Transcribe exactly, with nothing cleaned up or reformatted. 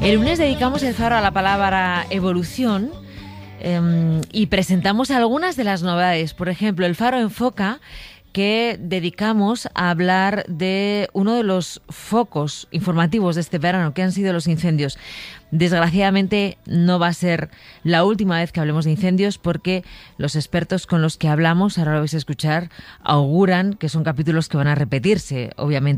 El lunes dedicamos el faro a la palabra evolución eh, y presentamos algunas de las novedades. Por ejemplo, el faro enfoca que dedicamos a hablar de uno de los focos informativos de este verano, que han sido los incendios. Desgraciadamente no va a ser la última vez que hablemos de incendios, porque los expertos con los que hablamos, ahora lo vais a escuchar, auguran que son capítulos que van a repetirse, obviamente.